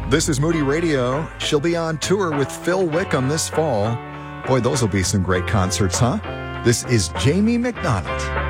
This is Moody Radio. She'll be on tour with Phil Wickham this fall. Boy, those will be some great concerts, huh? This is Jamie McDonald.